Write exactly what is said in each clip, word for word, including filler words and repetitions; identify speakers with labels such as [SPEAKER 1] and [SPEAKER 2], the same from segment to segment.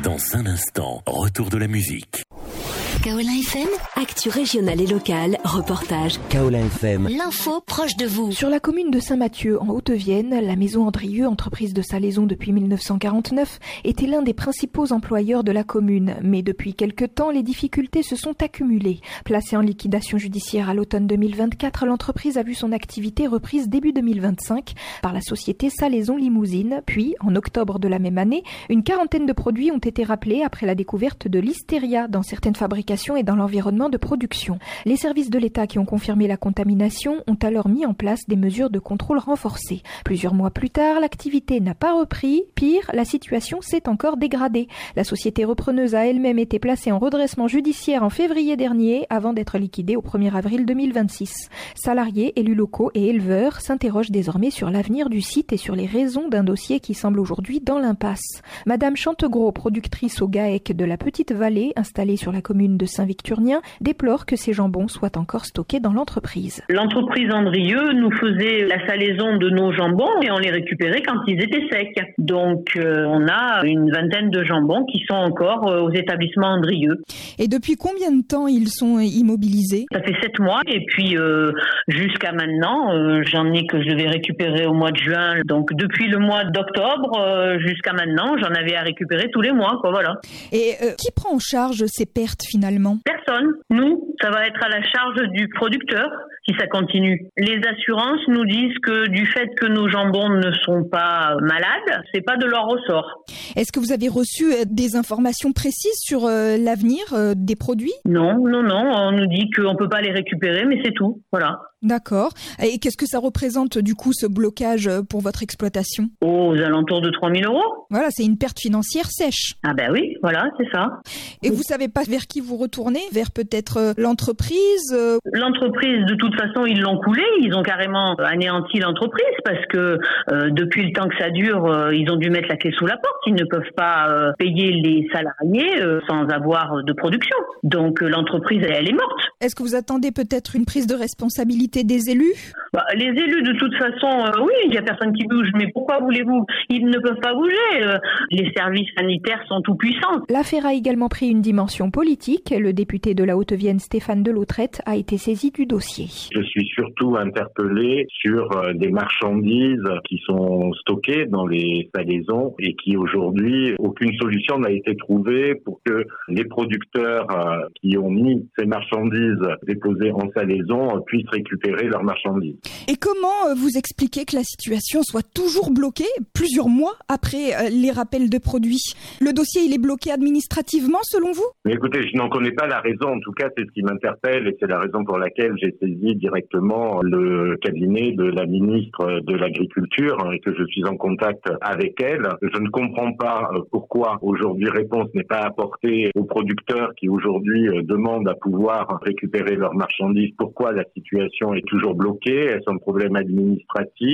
[SPEAKER 1] Dans un instant, retour de la musique.
[SPEAKER 2] Kaolin F M, actu régionale et locale, reportage.
[SPEAKER 3] Kaolin F M,
[SPEAKER 2] l'info proche de vous.
[SPEAKER 4] Sur la commune de Saint-Mathieu, en Haute-Vienne, la maison Andrieux, entreprise de salaison depuis mille neuf cent quarante-neuf, était l'un des principaux employeurs de la commune. Mais depuis quelque temps, les difficultés se sont accumulées. Placée en liquidation judiciaire à l'automne deux mille vingt-quatre, l'entreprise a vu son activité reprise début deux mille vingt-cinq par la société Salaison Limousine. Puis, en octobre de la même année, une quarantaine de produits ont été rappelés après la découverte de l'hystéria dans certaines fabrications et dans l'environnement de production. Les services de l'État qui ont confirmé la contamination ont alors mis en place des mesures de contrôle renforcées. Plusieurs mois plus tard, l'activité n'a pas repris. Pire, la situation s'est encore dégradée. La société repreneuse a elle-même été placée en redressement judiciaire en février dernier avant d'être liquidée au premier avril deux mille vingt-six. Salariés, élus locaux et éleveurs s'interrogent désormais sur l'avenir du site et sur les raisons d'un dossier qui semble aujourd'hui dans l'impasse. Madame Chantegros, productrice au GAEC de la Petite Vallée, installée sur la commune de Saint-Victurnien, déplore que ces jambons soient encore stockés dans l'entreprise.
[SPEAKER 5] L'entreprise Andrieux nous faisait la salaison de nos jambons et on les récupérait quand ils étaient secs. Donc euh, on a une vingtaine de jambons qui sont encore euh, aux établissements Andrieux.
[SPEAKER 4] Et depuis combien de temps ils sont immobilisés ?
[SPEAKER 5] Ça fait sept mois et puis euh, jusqu'à maintenant, euh, j'en ai que je devais récupérer au mois de juin. Donc depuis le mois d'octobre euh, jusqu'à maintenant, j'en avais à récupérer tous les mois, quoi, voilà.
[SPEAKER 4] Et euh, qui prend en charge ces pertes finalement ?
[SPEAKER 5] Personne. Nous, ça va être à la charge du producteur si ça continue. Les assurances nous disent que du fait que nos jambons ne sont pas malades, c'est pas de leur ressort.
[SPEAKER 4] Est-ce que vous avez reçu des informations précises sur euh, l'avenir euh, des produits ?
[SPEAKER 5] Non, non, non. On nous dit qu'on peut pas les récupérer, mais c'est tout. Voilà.
[SPEAKER 4] D'accord. Et qu'est-ce que ça représente du coup ce blocage pour votre exploitation ?
[SPEAKER 5] Aux alentours de trois mille euros.
[SPEAKER 4] Voilà, c'est une perte financière sèche.
[SPEAKER 5] Ah ben oui, voilà, c'est ça.
[SPEAKER 4] Et vous savez pas vers qui vous retournez ? Vers peut-être euh, l'entreprise euh...
[SPEAKER 5] L'entreprise, de toute façon, ils l'ont coulée. Ils ont carrément anéanti l'entreprise parce que euh, depuis le temps que ça dure, euh, ils ont dû mettre la clé sous la porte. Ils ne peuvent pas euh, payer les salariés euh, sans avoir de production. Donc euh, l'entreprise, elle, elle est morte.
[SPEAKER 4] Est-ce que vous attendez peut-être une prise de responsabilité des élus ?
[SPEAKER 5] Bah, les élus, de toute façon, euh, oui, il n'y a personne qui bouge. Mais pourquoi voulez-vous ? Ils ne peuvent pas bouger. Euh, les services sanitaires sont tout puissants.
[SPEAKER 4] L'affaire a également pris une dimension politique. Le député de la Haute-Vienne, Stéphane Delautrette, a été saisi du dossier.
[SPEAKER 6] Je suis surtout interpellé sur euh, des marchandises qui sont stockées dans les salaisons et qui aujourd'hui, aucune solution n'a été trouvée pour que les producteurs euh, qui ont mis ces marchandises déposées en salaison euh, puissent récupérer leurs marchandises.
[SPEAKER 4] Et comment euh, vous expliquez que la situation soit toujours bloquée plusieurs mois après euh, les rappels de produits ? Le dossier, il est bloqué administrativement selon vous ?
[SPEAKER 6] Mais écoutez, je n'en connais pas la raison. En tout cas, c'est ce qui m'interpelle et c'est la raison pour laquelle j'ai saisi directement le cabinet de la ministre de l'Agriculture et que je suis en contact avec elle. Je ne comprends pas pourquoi aujourd'hui réponse n'est pas apportée aux producteurs qui aujourd'hui demandent à pouvoir récupérer leurs marchandises. Pourquoi la situation est toujours bloquée ? Est-ce un problème administratif ?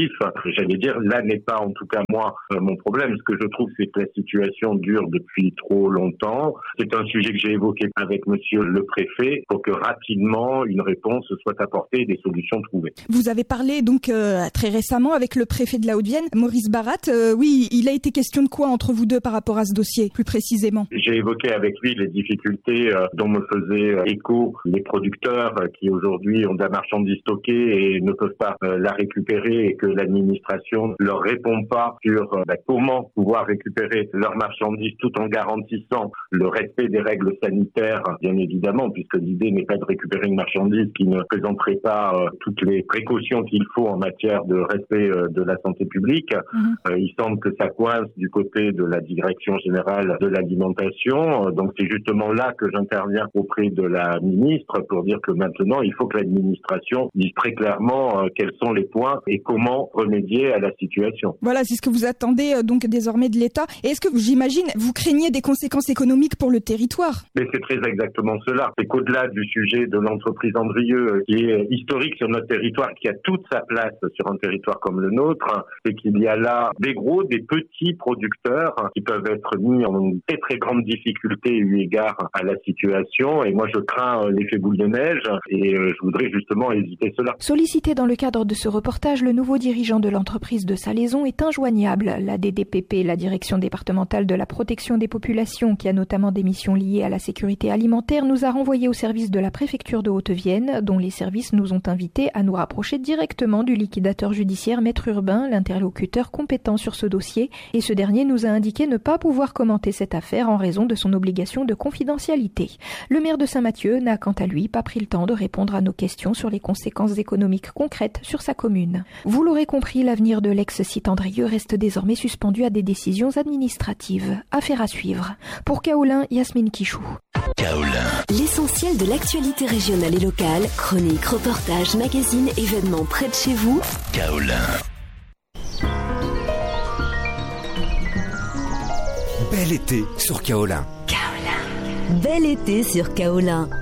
[SPEAKER 6] J'allais dire, là n'est pas en tout cas moi mon problème. Ce que je trouve, c'est que la situation dure depuis trop longtemps. C'est un sujet que j'ai évoqué avec monsieur le préfet pour que rapidement une réponse soit apportée et des solutions trouvées.
[SPEAKER 4] Vous avez parlé donc euh, très récemment avec le préfet de la Haute-Vienne, Maurice Barat. Euh, oui, il a été question de quoi entre vous deux par rapport à ce dossier, plus précisément ?
[SPEAKER 6] J'ai évoqué avec lui les difficultés euh, dont me faisaient euh, écho les producteurs euh, qui aujourd'hui ont de la marchandise stockée et ne peuvent pas euh, la récupérer et que l'administration leur répond pas sur euh, bah, comment pouvoir récupérer leurs marchandises tout en garantissant le respect des règles sanitaires, bien évidemment, puisque l'idée n'est pas de récupérer une marchandise qui ne présenterait pas euh, toutes les précautions qu'il faut en matière de respect euh, de la santé publique. Mmh. Euh, il semble que ça coince du côté de la direction générale de l'alimentation. Euh, donc c'est justement là que j'interviens auprès de la ministre pour dire que maintenant il faut que l'administration dise très clairement euh, quels sont les points et comment remédier à la situation.
[SPEAKER 4] Voilà, c'est ce que vous attendez euh, donc désormais de l'État. Et est-ce que, j'imagine, vous craignez des conséquences économiques pour le territoire ?
[SPEAKER 6] Mais c'est très exactement cela. C'est qu'au-delà du sujet de l'entreprise Andrieux, qui est historique sur notre territoire, qui a toute sa place sur un territoire comme le nôtre, c'est qu'il y a là des gros, des petits producteurs producteurs qui peuvent être mis en très très grande difficulté eu égard à la situation. Et moi, je crains l'effet boule de neige et je voudrais justement éviter cela.
[SPEAKER 4] Sollicité dans le cadre de ce reportage, le nouveau dirigeant de l'entreprise de Salaison est injoignable. La D D P P, la Direction départementale de la protection des populations, qui a notamment des missions liées à la sécurité alimentaire, nous a renvoyé au service de la préfecture de Haute-Vienne, dont les services nous ont invités à nous rapprocher directement du liquidateur judiciaire Maître Urbain, l'interlocuteur compétent sur ce dossier, et ce dernier nous a indiqué ne pas pouvoir commenter cette affaire en raison de son obligation de confidentialité. Le maire de Saint-Mathieu n'a quant à lui pas pris le temps de répondre à nos questions sur les conséquences économiques concrètes sur sa commune. Vous l'aurez compris, l'avenir de l'ex-site Andrieux reste désormais suspendu à des décisions administratives. Affaire à suivre. Pour Kaolin, Yasmine Kichou.
[SPEAKER 1] Kaolin.
[SPEAKER 2] L'essentiel de l'actualité régionale et locale, chroniques, reportages, magazines, événements près de chez vous.
[SPEAKER 1] Kaolin.
[SPEAKER 3] Bel été sur Kaolin.
[SPEAKER 2] Kaolin. Bel été sur Kaolin.